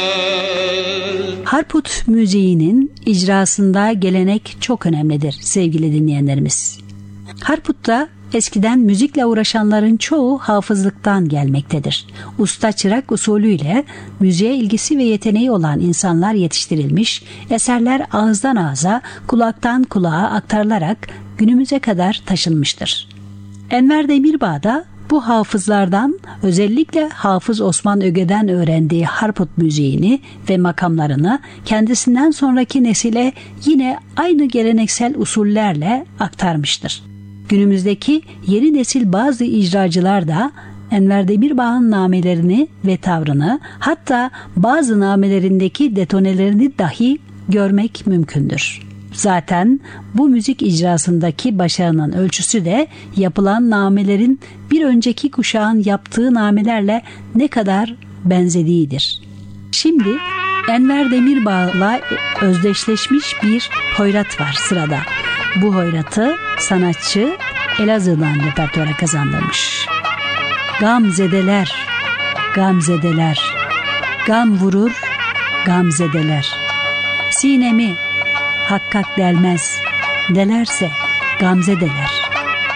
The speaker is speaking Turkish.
Harput müziğinin icrasında gelenek çok önemlidir sevgili dinleyenlerimiz. Harput'ta eskiden müzikle uğraşanların çoğu hafızlıktan gelmektedir. Usta çırak usulüyle müziğe ilgisi ve yeteneği olan insanlar yetiştirilmiş, eserler ağızdan ağza, kulaktan kulağa aktarılarak günümüze kadar taşınmıştır. Enver Demirbağ da bu hafızlardan, özellikle Hafız Osman Öge'den öğrendiği Harput müziğini ve makamlarını kendisinden sonraki nesile yine aynı geleneksel usullerle aktarmıştır. Günümüzdeki yeni nesil bazı icracılar da Enver Demirbağ'ın namelerini ve tavrını, hatta bazı namelerindeki detonelerini dahi görmek mümkündür. Zaten bu müzik icrasındaki başarının ölçüsü de yapılan namelerin bir önceki kuşağın yaptığı namelerle ne kadar benzediğidir. Şimdi Enver Demirbağ'la özdeşleşmiş bir hoyrat var sırada. Bu hoyratı sanatçı Elazığ'dan repertuara kazandırmış. Gamzedeler, gamzedeler, gam vurur, gamzedeler. Sinemi hakkak delmez, delerse gamzedeler.